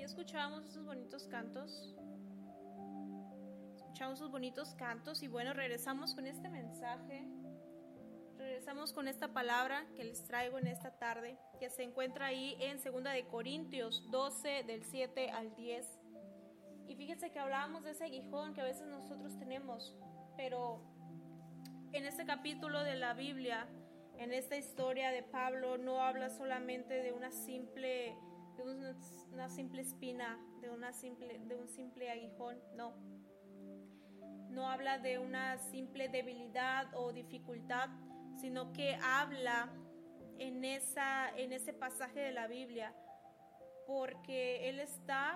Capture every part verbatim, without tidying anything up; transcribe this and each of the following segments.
escuchábamos esos bonitos cantos. Escuchamos esos bonitos cantos y bueno, regresamos con este mensaje. Regresamos con esta palabra que les traigo en esta tarde, que se encuentra ahí en segunda de Corintios doce, del siete al diez. Y fíjense que hablábamos de ese aguijón que a veces nosotros tenemos, pero en este capítulo de la Biblia, en esta historia de Pablo, no habla solamente de una simple, de una, una simple espina, de, una simple, de un simple aguijón, no. No habla de una simple debilidad o dificultad, sino que habla en, esa, en ese pasaje de la Biblia, porque él está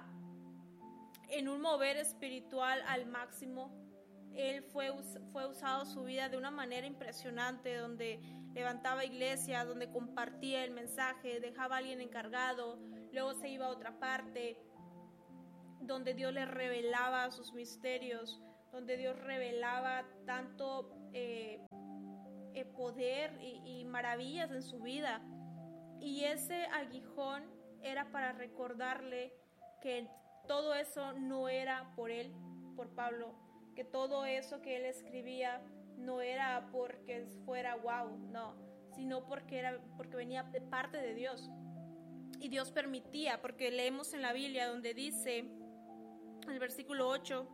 en un mover espiritual al máximo. Él fue, fue usado su vida de una manera impresionante, donde levantaba iglesia, donde compartía el mensaje, dejaba a alguien encargado, luego se iba a otra parte, donde Dios le revelaba sus misterios, donde Dios revelaba tanto eh, eh, poder y, y maravillas en su vida. Y ese aguijón era para recordarle que todo eso no era por él, por Pablo, que todo eso que él escribía no era porque fuera wow, no, sino porque, era, porque venía de parte de Dios. Y Dios permitía, porque leemos en la Biblia donde dice, en el versículo ocho,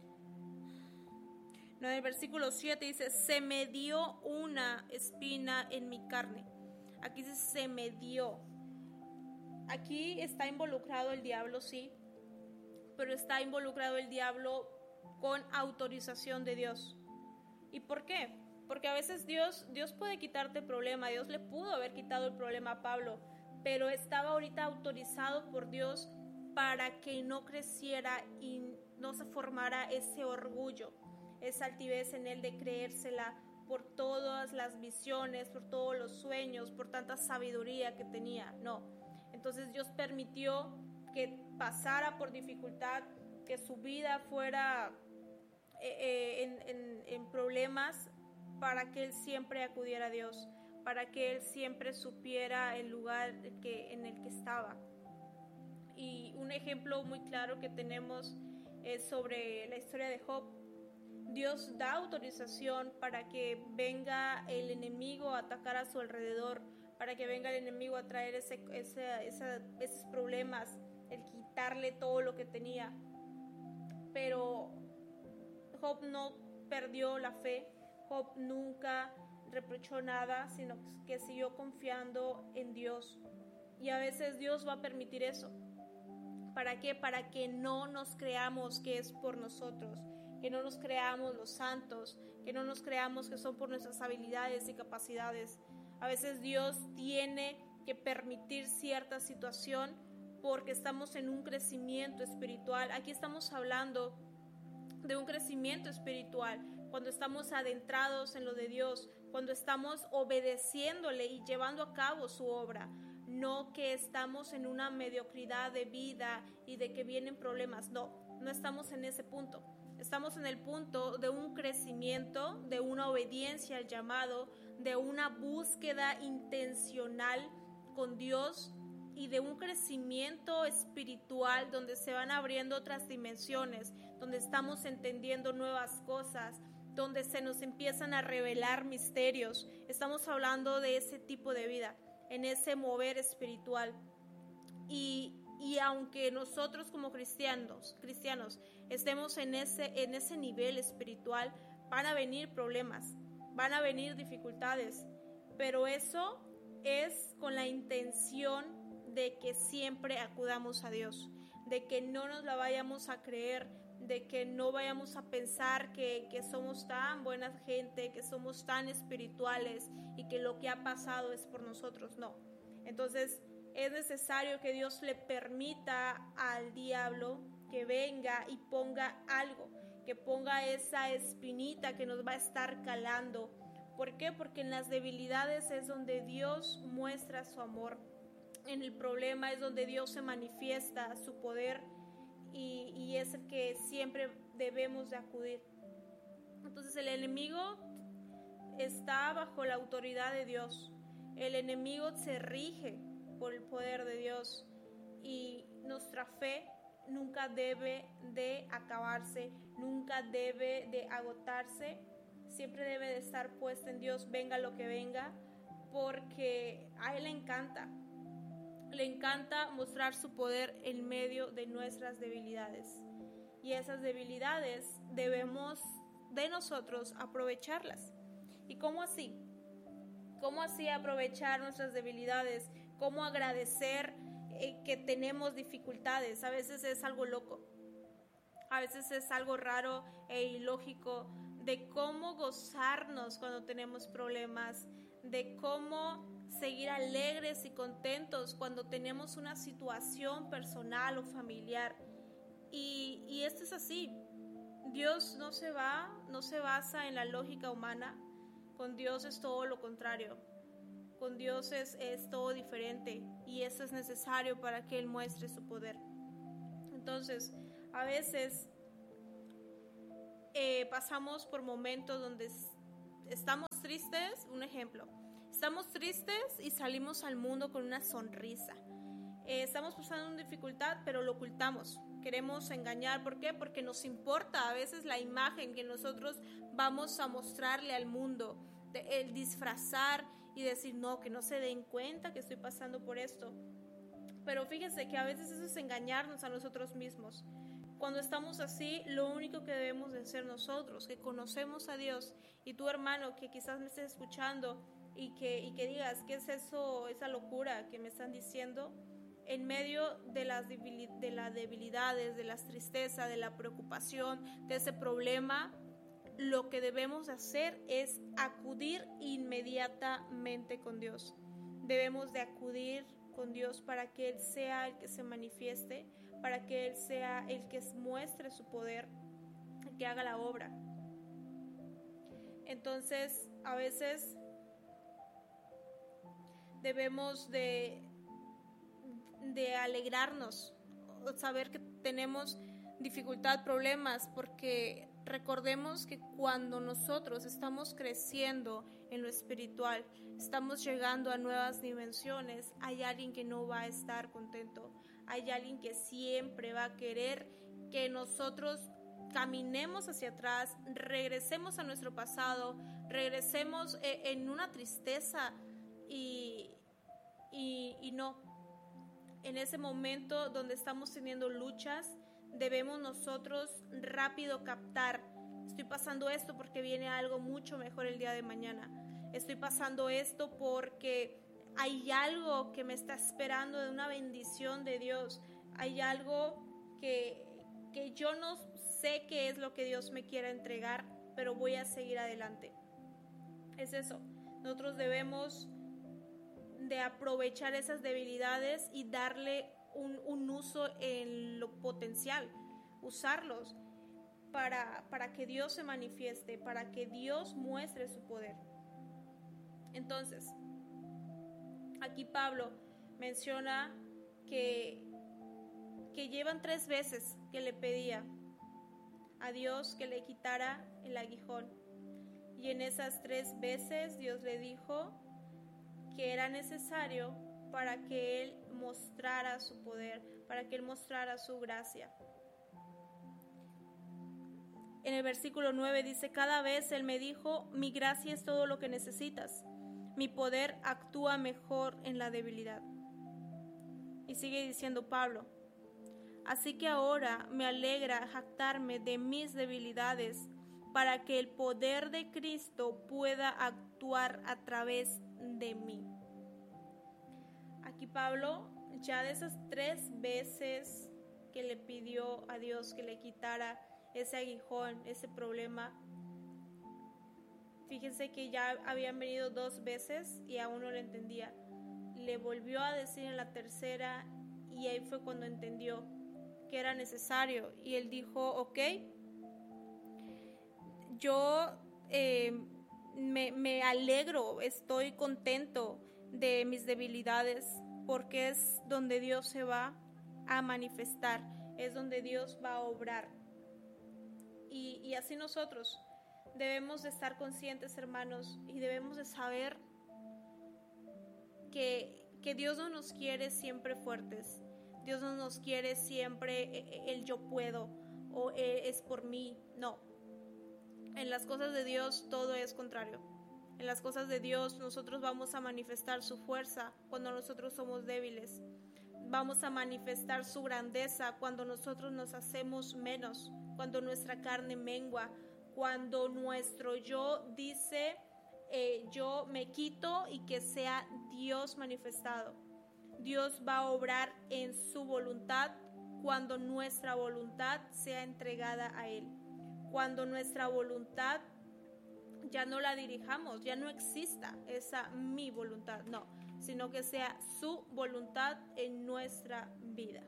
no, en el versículo siete dice, se me dio una espina en mi carne. Aquí dice, se me dio. Aquí está involucrado el diablo, sí, pero está involucrado el diablo con autorización de Dios. ¿Y por qué? Porque a veces Dios, Dios puede quitarte el problema. Dios le pudo haber quitado el problema a Pablo, pero estaba ahorita autorizado por Dios para que no creciera y no se formara ese orgullo, esa altivez en él de creérsela por todas las visiones, por todos los sueños, por tanta sabiduría que tenía. No. Entonces Dios permitió que pasara por dificultad, que su vida fuera eh, en, en, en problemas, para que él siempre acudiera a Dios, para que él siempre supiera el lugar que, en el que estaba. Y un ejemplo muy claro que tenemos es sobre la historia de Job. Dios da autorización para que venga el enemigo a atacar a su alrededor, para que venga el enemigo a traer ese, ese, ese, esos problemas, el quitarle todo lo que tenía. Pero Job no perdió la fe, Job nunca reprochó nada, sino que siguió confiando en Dios. Y a veces Dios va a permitir eso. ¿Para qué? Para que no nos creamos que es por nosotros, que no nos creamos los santos, que no nos creamos que son por nuestras habilidades y capacidades. A veces Dios tiene que permitir cierta situación porque estamos en un crecimiento espiritual. Aquí estamos hablando de un crecimiento espiritual, cuando estamos adentrados en lo de Dios, cuando estamos obedeciéndole y llevando a cabo su obra. No que estamos en una mediocridad de vida y de que vienen problemas. No, no estamos en ese punto. Estamos en el punto de un crecimiento, de una obediencia al llamado, de una búsqueda intencional con Dios y de un crecimiento espiritual donde se van abriendo otras dimensiones, donde estamos entendiendo nuevas cosas, donde se nos empiezan a revelar misterios. Estamos hablando de ese tipo de vida, en ese mover espiritual. Y, y aunque nosotros como cristianos, cristianos estemos en ese, en ese nivel espiritual, van a venir problemas, van a venir dificultades, pero eso es con la intención de que siempre acudamos a Dios, de que no nos la vayamos a creer, de que no vayamos a pensar que, que somos tan buena gente, que somos tan espirituales y que lo que ha pasado es por nosotros. No. Entonces es necesario que Dios le permita al diablo que venga y ponga algo, que ponga esa espinita que nos va a estar calando. ¿Por qué? Porque en las debilidades es donde Dios muestra su amor. En el problema es donde Dios se manifiesta su poder y, y es el que siempre debemos de acudir. Entonces el enemigo está bajo la autoridad de Dios. El enemigo se rige por el poder de Dios y nos, nuestra fe nunca debe de acabarse, nunca debe de agotarse, siempre debe de estar puesta en Dios, venga lo que venga, porque a Él le encanta, le encanta mostrar su poder en medio de nuestras debilidades. Y esas debilidades debemos de nosotros aprovecharlas. ¿Y cómo así? ¿Cómo así aprovechar nuestras debilidades? ¿Cómo agradecer eh, que tenemos dificultades? A veces es algo loco, a veces es algo raro e ilógico, de cómo gozarnos cuando tenemos problemas, de cómo seguir alegres y contentos cuando tenemos una situación personal o familiar. Y, y esto es así. Dios no se va, no se basa en la lógica humana. Con Dios es todo lo contrario. Con Dios es, es todo diferente, y eso es necesario para que Él muestre su poder. Entonces, a veces eh, pasamos por momentos donde estamos tristes. Un ejemplo, estamos tristes y salimos al mundo con una sonrisa. Eh, estamos pasando una dificultad, pero lo ocultamos. Queremos engañar. ¿Por qué? Porque nos importa a veces la imagen que nosotros vamos a mostrarle al mundo, de, el disfrazar y decir, no, que no se den cuenta que estoy pasando por esto. Pero fíjense que a veces eso es engañarnos a nosotros mismos. Cuando estamos así, lo único que debemos de hacer nosotros, que conocemos a Dios, y tu hermano que quizás me estés escuchando y que, y que digas, ¿qué es eso, esa locura que me están diciendo? En medio de las, de las debilidades, de las tristezas, de la preocupación, de ese problema, lo que debemos hacer es acudir inmediatamente con Dios. Debemos de acudir con Dios para que Él sea el que se manifieste, para que Él sea el que muestre su poder, el que haga la obra. Entonces, a veces debemos de de alegrarnos, saber que tenemos dificultad, problemas, porque recordemos que cuando nosotros estamos creciendo en lo espiritual, estamos llegando a nuevas dimensiones, hay alguien que no va a estar contento, hay alguien que siempre va a querer que nosotros caminemos hacia atrás, regresemos a nuestro pasado, regresemos en una tristeza y, y, y no. En ese momento donde estamos teniendo luchas, debemos nosotros rápido captar, estoy pasando esto porque viene algo mucho mejor el día de mañana, estoy pasando esto porque hay algo que me está esperando de una bendición de Dios, hay algo que, que yo no sé qué es lo que Dios me quiera entregar, pero voy a seguir adelante. Es eso, nosotros debemos de aprovechar esas debilidades y darle un, un uso en lo potencial, usarlos para, para que Dios se manifieste, para que Dios muestre su poder. Entonces, aquí Pablo menciona que, que llevan tres veces que le pedía a Dios que le quitara el aguijón, y en esas tres veces Dios le dijo que era necesario para que Él mostrara su poder, para que Él mostrara su gracia. En el versículo nueve dice, cada vez Él me dijo, mi gracia es todo lo que necesitas, mi poder actúa mejor en la debilidad. Y sigue diciendo Pablo, así que ahora me alegra jactarme de mis debilidades, para que el poder de Cristo pueda actuar a través de mí. Aquí Pablo, ya de esas tres veces que le pidió a Dios que le quitara ese aguijón, ese problema, fíjense que ya habían venido dos veces y aún no lo entendía. Le volvió a decir en la tercera y ahí fue cuando entendió que era necesario, y él dijo, ok, yo eh, me, me alegro, estoy contento de mis debilidades, porque es donde Dios se va a manifestar, es donde Dios va a obrar. Y, y así nosotros debemos de estar conscientes, hermanos, y debemos de saber que, que Dios no nos quiere siempre fuertes. Dios no nos quiere siempre el yo puedo o es por mí. No. En las cosas de Dios todo es contrario. En las cosas de Dios nosotros vamos a manifestar su fuerza cuando nosotros somos débiles. Vamos a manifestar su grandeza cuando nosotros nos hacemos menos, cuando nuestra carne mengua, cuando nuestro yo dice, eh, yo me quito y que sea Dios manifestado. Dios va a obrar en su voluntad cuando nuestra voluntad sea entregada a Él. Cuando nuestra voluntad ya no la dirijamos, ya no exista esa mi voluntad, no, sino que sea su voluntad en nuestra vida.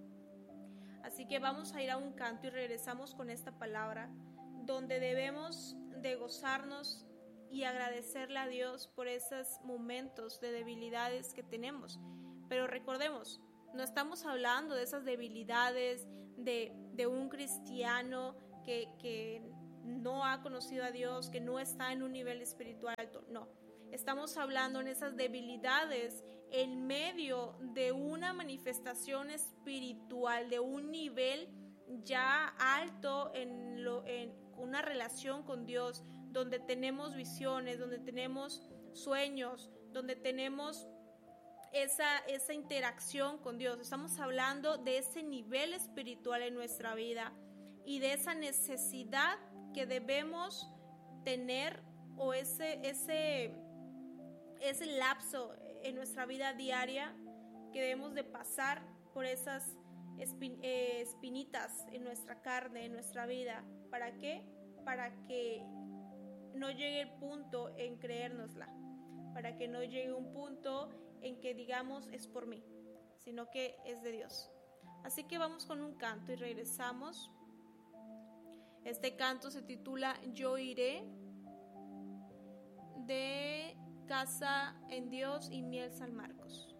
Así que vamos a ir a un canto y regresamos con esta palabra, donde debemos de gozarnos y agradecerle a Dios por esos momentos de debilidades que tenemos. Pero recordemos, no estamos hablando de esas debilidades de, de un cristiano que, que no ha conocido a Dios, que no está en un nivel espiritual alto, no. Estamos hablando en esas debilidades en medio de una manifestación espiritual, de un nivel ya alto en, lo, en una relación con Dios, donde tenemos visiones, donde tenemos sueños, donde tenemos esa, esa interacción con Dios. Estamos hablando de ese nivel espiritual en nuestra vida y de esa necesidad que debemos tener o ese, ese, ese lapso en nuestra vida diaria que debemos de pasar por esas espin, eh, espinitas en nuestra carne, en nuestra vida. ¿Para qué? Para que no llegue el punto en creérnosla, para que no llegue un punto en que digamos es por mí, sino que es de Dios. Así que vamos con un canto y regresamos. Este canto se titula Yo iré, de Casa en Dios y Miel San Marcos.